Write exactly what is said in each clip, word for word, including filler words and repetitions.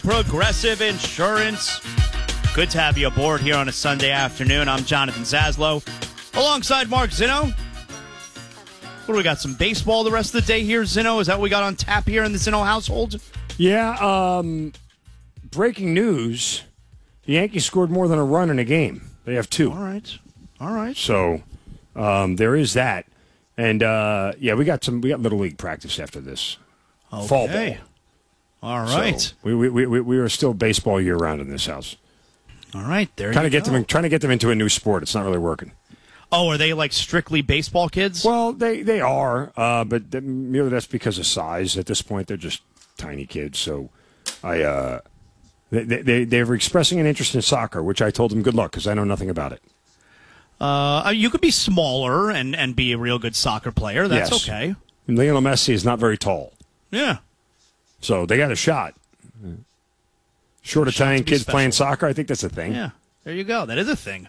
Progressive Insurance. Good to have you aboard here on a Sunday afternoon. I'm Jonathan Zaslow, alongside Mark Zinno. What do we got? Some baseball the rest of the day here, Zinno? Is that what we got on tap here in the Zinno household? Yeah. Um, breaking news: the Yankees scored more than a run in a game. They have two. All right. All right. So um, there is that, and uh, yeah, we got some. We got little league practice after this. Okay. Fall ball. All right. So we we we we are still baseball year round in this house. All right. There trying you to get go. them trying to get them into a new sport. It's not really working. Oh, are they like strictly baseball kids? Well, they they are, uh, but th- merely that's because of size. At this point, they're just tiny kids. So I uh, they they they were expressing an interest in soccer, which I told them good luck because I know nothing about it. Uh, you could be smaller and, and be a real good soccer player. That's Yes. okay. And Lionel Messi is not very tall. Yeah. So they got a shot. Short Shot Italian to be kids special. playing soccer, I think that's a thing. Yeah, there you go. That is a thing.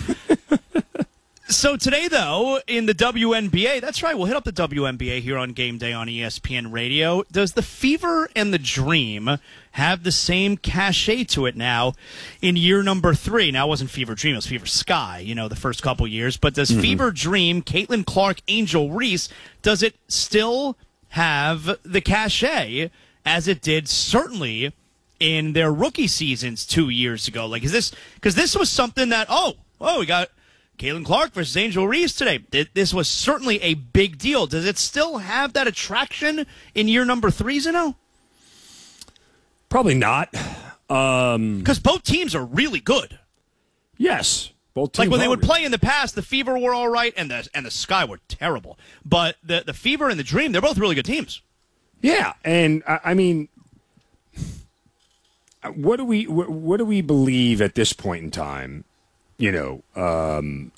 So today, though, in the W N B A, that's right, we'll hit up the W N B A here on Game Day on E S P N Radio. Does the Fever and the Dream have the same cachet to it now in year number three? Now, it wasn't Fever Dream, it was Fever Sky, you know, the first couple years. But does mm-hmm. Fever Dream, Caitlin Clark, Angel Reese, does it still have the cachet as it did certainly in their rookie seasons two years ago? Like, is this, because this was something that, oh, oh, we got Caitlin Clark versus Angel Reese today. This was certainly a big deal. Does it still have that attraction in year number three, Zeno? Probably not. Because um, both teams are really good. Yes. Both teams like when they are would really. play in the past, the Fever were all right and the and the Sky were terrible. But the, the Fever and the Dream, they're both really good teams. Yeah, and I, I mean, what do we what, what do we believe at this point in time? You know, um,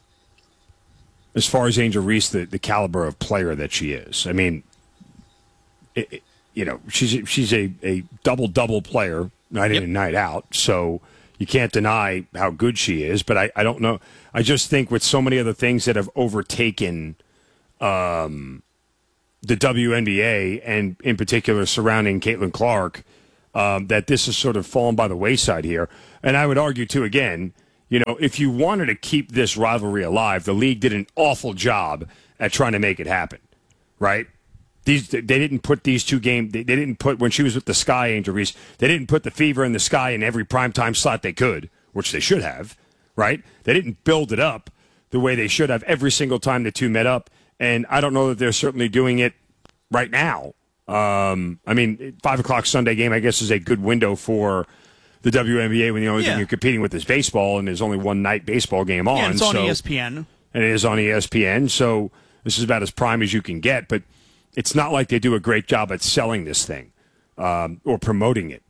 as far as Angel Reese, the, the caliber of player that she is. I mean, it, it, you know, she's she's a, a double double player night in yep. and night out. So you can't deny how good she is. But I, I don't know. I just think with so many other things that have overtaken um, the W N B A and in particular surrounding Caitlin Clark, um, that this has sort of fallen by the wayside here. And I would argue too again. You know, if you wanted to keep this rivalry alive, the league did an awful job at trying to make it happen, right? These they didn't put these two games. They, they didn't put when she was with the Sky, Angel Reese. They didn't put the Fever and the Sky in every primetime slot they could, which they should have, right? They didn't build it up the way they should have every single time the two met up. And I don't know that they're certainly doing it right now. Um, I mean, five o'clock Sunday game, I guess, is a good window for the W N B A when the only yeah. thing you're competing with is baseball, and there's only one night baseball game on. Yeah, it's on so, E S P N. And it is on E S P N, so this is about as prime as you can get. But it's not like they do a great job at selling this thing um, or promoting it,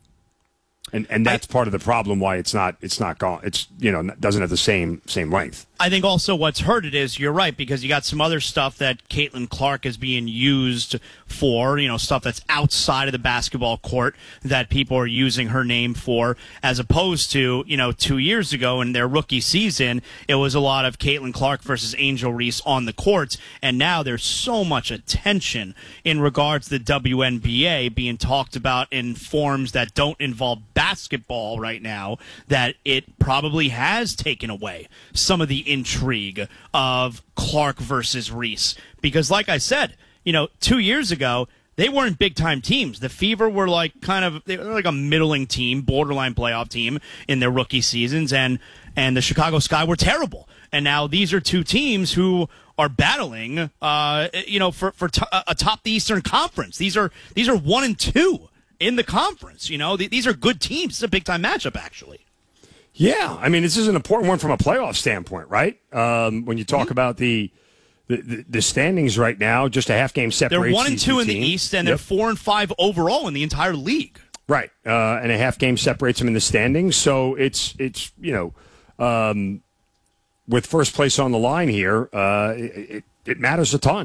and and that's I, part of the problem why it's not it's not gone. It's you know doesn't have the same same length. I think also what's hurt it is, you're right, because you got some other stuff that Caitlin Clark is being used for, you know, stuff that's outside of the basketball court that people are using her name for, as opposed to, you know, two years ago in their rookie season, it was a lot of Caitlin Clark versus Angel Reese on the courts, and now there's so much attention in regards to the W N B A being talked about in forms that don't involve basketball right now, that it probably has taken away some of the intrigue of Clark versus Reese. Because like I said, you know, two years ago, they weren't big-time teams. The Fever were like kind of, they were like a middling team, borderline playoff team in their rookie seasons, and, and the Chicago Sky were terrible. And now these are two teams who are battling, uh, you know, for, for t- atop the Eastern Conference. These are, these are one and two in the conference, you know. Th- these are good teams. It's a big-time matchup, actually. Yeah, I mean, this is an important one from a playoff standpoint, right? Um, when you talk mm-hmm. about the, the the standings right now, just a half game separates. They're one and two in the teams. East, and yep. they're four and five overall in the entire league. Right, uh, and a half game separates them in the standings. So it's it's you know, um, with first place on the line here, uh, it, it, it matters a ton.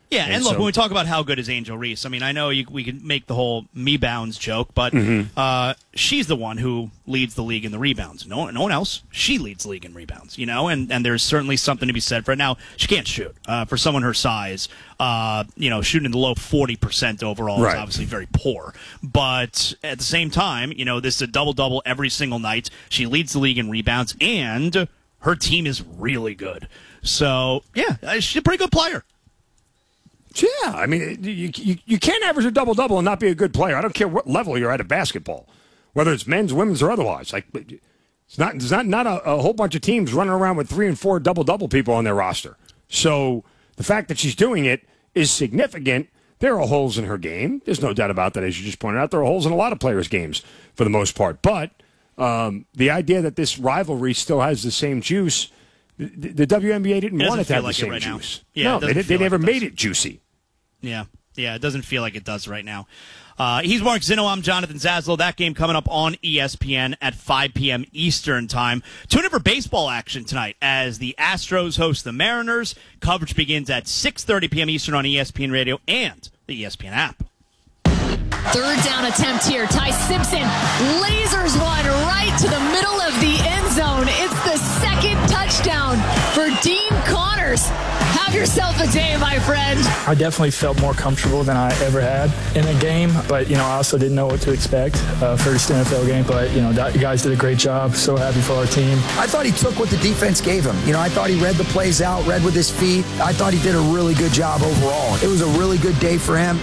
Yeah, and, and look, so, when we talk about how good is Angel Reese, I mean, I know you, we can make the whole me bounds joke, but mm-hmm. uh, she's the one who leads the league in the rebounds. No, no one else. She leads the league in rebounds, you know, and, and there's certainly something to be said for it. Now, she can't shoot. Uh, for someone her size, uh, you know, shooting in the low forty percent overall right. is obviously very poor. But at the same time, you know, this is a double-double every single night. She leads the league in rebounds, and her team is really good. So, yeah, she's a pretty good player. Yeah, I mean, you, you, you can't average a double-double and not be a good player. I don't care what level you're at of basketball, whether it's men's, women's, or otherwise. Like, it's not there's not, not a, a whole bunch of teams running around with three and four double-double people on their roster. So the fact that she's doing it is significant. There are holes in her game. There's no doubt about that, as you just pointed out. There are holes in a lot of players' games for the most part. But um, the idea that this rivalry still has the same juice, the, the W N B A didn't it want it to have like the same right juice. Yeah, no, they, they like never it made it juicy. Yeah, yeah, it doesn't feel like it does right now. Uh, he's Mark Zinno. I'm Jonathan Zaslow. That game coming up on E S P N at five p.m. Eastern time. Tune in for baseball action tonight as the Astros host the Mariners. Coverage begins at six thirty p.m. Eastern on E S P N Radio and the E S P N app. Third down attempt here. Ty Simpson lasers one right to the middle of the end zone. It's the second touchdown for Dean Connors. Have yourself a day, my friend. I definitely felt more comfortable than I ever had in a game, but, you know, I also didn't know what to expect. Uh, first N F L game, but, you know, you guys did a great job. So happy for our team. I thought he took what the defense gave him. You know, I thought he read the plays out, read with his feet. I thought he did a really good job overall. It was a really good day for him.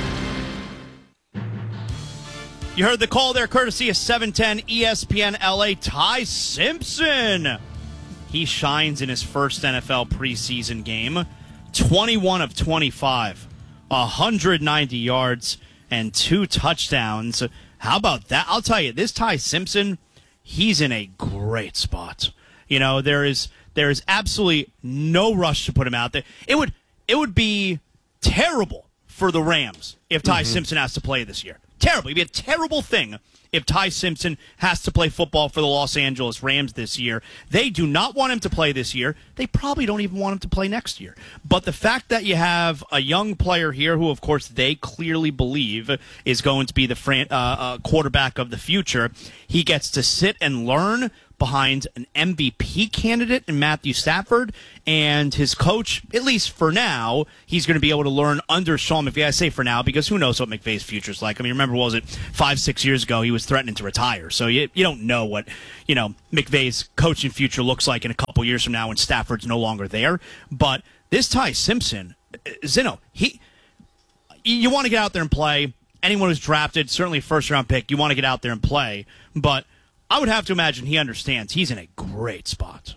You heard the call there, courtesy of seven ten E S P N L A. Ty Simpson. He shines in his first N F L preseason game. twenty-one of twenty-five, one hundred ninety yards, and two touchdowns. How about that? I'll tell you, this Ty Simpson, he's in a great spot. You know, there is there is absolutely no rush to put him out there. It would it would be terrible for the Rams if Ty mm-hmm. Simpson has to play this year. Terrible. It'd be a terrible thing if Ty Simpson has to play football for the Los Angeles Rams this year. They do not want him to play this year. They probably don't even want him to play next year. But the fact that you have a young player here who, of course, they clearly believe is going to be the fran- uh, uh, quarterback of the future, he gets to sit and learn behind an M V P candidate in Matthew Stafford, and his coach, at least for now, he's going to be able to learn under Sean McVay. I say for now because who knows what McVay's future's like. I mean, remember, what was it, five, six years ago, he was threatening to retire. So you, you don't know what, you know, McVay's coaching future looks like in a couple years from now when Stafford's no longer there. But this Ty Simpson, Zinno, he, you want to get out there and play. Anyone who's drafted, certainly a first-round pick, you want to get out there and play. But I would have to imagine he understands he's in a great spot.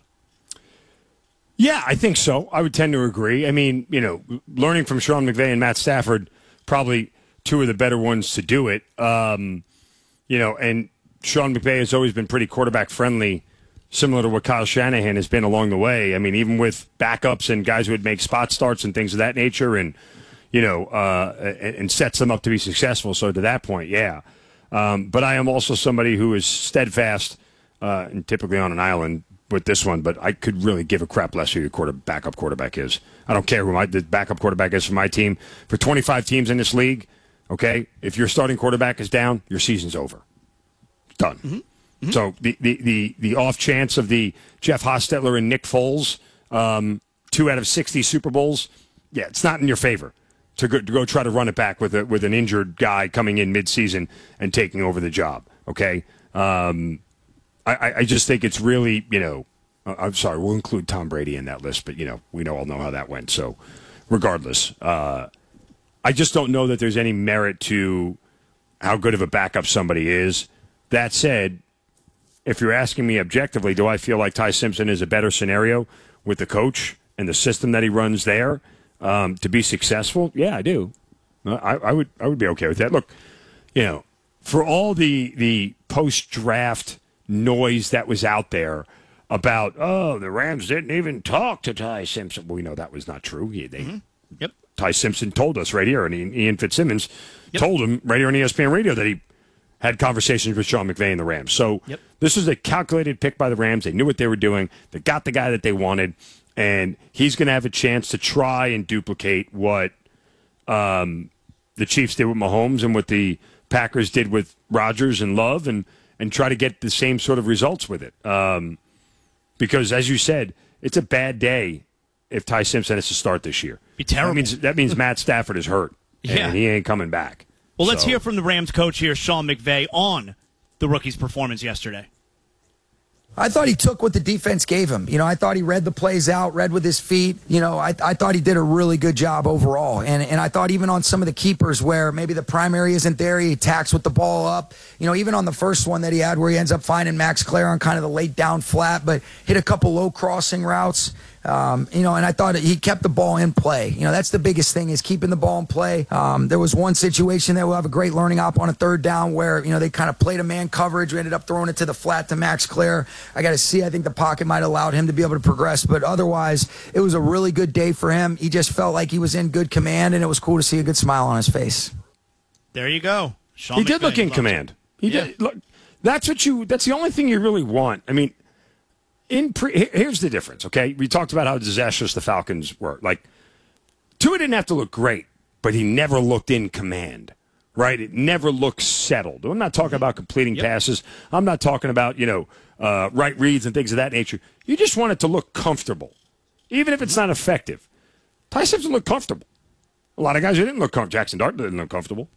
Yeah, I think so. I would tend to agree. I mean, you know, learning from Sean McVay and Matt Stafford, probably two of the better ones to do it. Um, you know, and Sean McVay has always been pretty quarterback-friendly, similar to what Kyle Shanahan has been along the way. I mean, even with backups and guys who would make spot starts and things of that nature, and, you know, uh, and, and sets them up to be successful. So to that point, yeah. Um, but I am also somebody who is steadfast uh, and typically on an island with this one, but I could really give a crap less who your quarter, backup quarterback is. I don't care who my the backup quarterback is for my team. For twenty-five teams in this league, okay, if your starting quarterback is down, your season's over. Done. Mm-hmm. Mm-hmm. So the, the, the, the off chance of the Jeff Hostetler and Nick Foles, um, two out of sixty Super Bowls, yeah, it's not in your favor. To go, to go try to run it back with a, with an injured guy coming in midseason and taking over the job. Okay, um, I, I just think it's really, you know, I'm sorry, we'll include Tom Brady in that list, but you know, we know all know how that went. So, regardless, uh, I just don't know that there's any merit to how good of a backup somebody is. That said, if you're asking me objectively, do I feel like Ty Simpson is a better scenario with the coach and the system that he runs there? Um, to be successful, yeah, I do. I, I would, I would be okay with that. Look, you know, for all the the post draft noise that was out there about, oh, the Rams didn't even talk to Ty Simpson. Well, we know that was not true. He, they, mm-hmm. Yep. Ty Simpson told us right here, and Ian Fitzsimmons yep. told him right here on E S P N Radio that he had conversations with Sean McVay and the Rams. So yep. this was a calculated pick by the Rams. They knew what they were doing. They got the guy that they wanted. And he's going to have a chance to try and duplicate what um, the Chiefs did with Mahomes and what the Packers did with Rodgers and Love, and and try to get the same sort of results with it. Um, because, as you said, it's a bad day if Ty Simpson has to start this year. Be terrible. That means, that means Matt Stafford is hurt, and yeah. he ain't coming back. Well, let's so. hear from the Rams coach here, Sean McVay, on the rookie's performance yesterday. I thought he took what the defense gave him. You know, I thought he read the plays out, read with his feet. You know, I, I thought he did a really good job overall. And and I thought even on some of the keepers where maybe the primary isn't there, he attacks with the ball up. You know, even on the first one that he had where he ends up finding Max Clare on kind of the late down flat, but hit a couple low crossing routes. Um, you know, and I thought he kept the ball in play. You know, that's the biggest thing is keeping the ball in play. Um, there was one situation that we'll have a great learning op on a third down where, you know, they kind of played a man coverage. We ended up throwing it to the flat to Max Clare. I got to see, I think the pocket might have allowed him to be able to progress, but otherwise it was a really good day for him. He just felt like he was in good command, and it was cool to see a good smile on his face. There you go. Sean he McVay did look in loves command. it. He Yeah. did. Look, that's what you, that's the only thing you really want. I mean, In pre, here's the difference, okay? We talked about how disastrous the Falcons were. Like, Tua didn't have to look great, but he never looked in command, right? It never looked settled. I'm not talking about completing Yep. passes. I'm not talking about, you know, uh, right reads and things of that nature. You just want it to look comfortable, even if it's not effective. Ty Simpson looked comfortable. A lot of guys didn't look comfortable. Jackson Dart didn't look comfortable.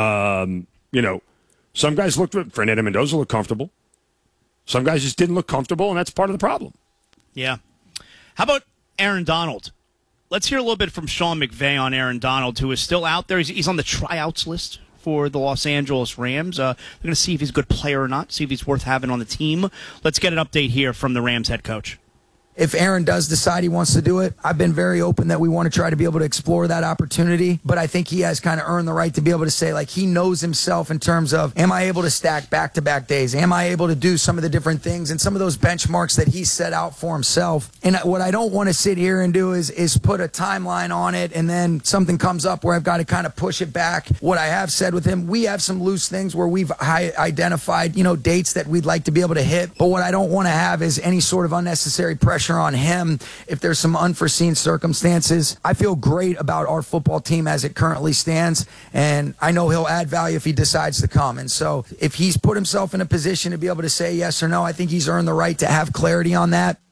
Um, you know, some guys looked, Fernando Mendoza looked comfortable. Some guys just didn't look comfortable, and that's part of the problem. Yeah. How about Aaron Donald? Let's hear a little bit from Sean McVay on Aaron Donald, who is still out there. He's, he's on the tryouts list for the Los Angeles Rams. Uh, they're going to see if he's a good player or not, see if he's worth having on the team. Let's get an update here from the Rams head coach. If Aaron does decide he wants to do it, I've been very open that we want to try to be able to explore that opportunity. But I think he has kind of earned the right to be able to say, like, he knows himself in terms of, am I able to stack back-to-back days? Am I able to do some of the different things and some of those benchmarks that he set out for himself? And what I don't want to sit here and do is, is put a timeline on it and then something comes up where I've got to kind of push it back. What I have said with him, we have some loose things where we've high identified, you know, dates that we'd like to be able to hit. But what I don't want to have is any sort of unnecessary pressure on him if there's some unforeseen circumstances. I feel great about our football team as it currently stands, and I know he'll add value if he decides to come. And so if he's put himself in a position to be able to say yes or no, I think he's earned the right to have clarity on that.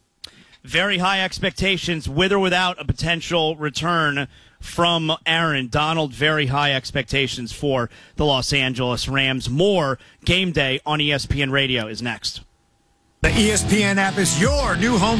Very high expectations with or without a potential return from Aaron Donald. Very high expectations for the Los Angeles Rams. More Game Day on E S P N Radio is next. The E S P N app is your new home